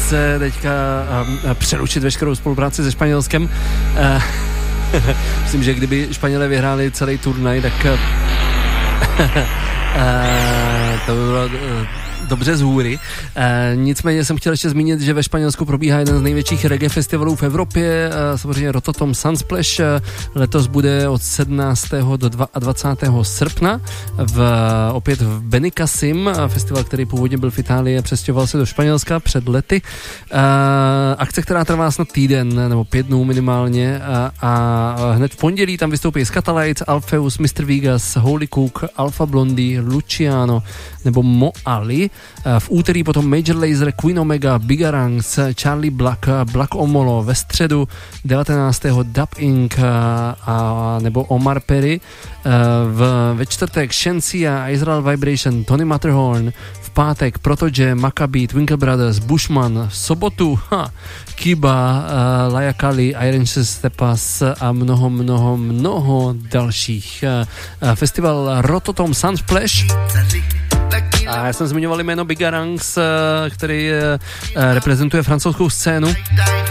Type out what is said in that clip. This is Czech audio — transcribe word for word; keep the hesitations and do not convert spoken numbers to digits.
chce teďka uh, přerušit veškerou spolupráci se Španělskem. Uh, myslím, že kdyby Španělé vyhráli celý turnaj, tak uh, to by bylo uh, dobře z hůry. E, nicméně jsem chtěl ještě zmínit, že ve Španělsku probíhá jeden z největších reggae festivalů v Evropě, e, samozřejmě Rototom Sunsplash. E, letos bude od sedmnáctého do dvacátého druhého srpna v, opět v Benicassim, festival, který původně byl v Itálii a přestěhoval se do Španělska před lety. E, akce, která trvá snad týden nebo pět dnů minimálně a, a hned v pondělí tam vystoupí Scatalites, Alpheus, mister Vegas, Holy Cook, Alpha Blondie, Luciano nebo Mo Ali. V úterý potom Major Lazer, Queen Omega, Bigarangs, Charlie Black, Black Omolo, ve středu devatenáctého Dub incorporated a nebo Omar Perry, v, ve čtvrtek Shensia, Israel Vibration, Tony Matterhorn, v pátek Protoje, Maccabi, Twinkle Brothers, Bushman, v sobotu ha, Kiba, uh, Laya Kali, Iron Stepas a mnoho, mnoho, mnoho dalších. Uh, festival Rototom Sunsplash. A já jsem zmiňoval jméno Bigarangs, který reprezentuje francouzskou scénu.